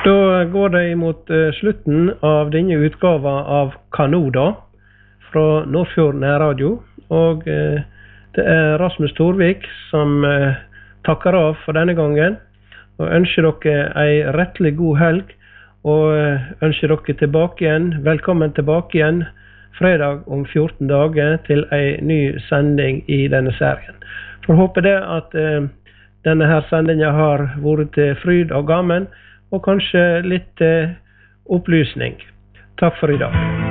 Da går det imot slutten av denne utgaven av Kanoda fra Nordfjord Nærradio, og det Rasmus Torvik som takker av for denne gangen, og ønsker dere en rettelig god helg, og ønsker dere tilbake igjen, velkommen tilbake igjen, fredag om 14 dager til en ny sending i denne serien. For håper det at denne her sendingen har vært til fryd og gamen, og kanskje litt opplysning. Takk for i dag.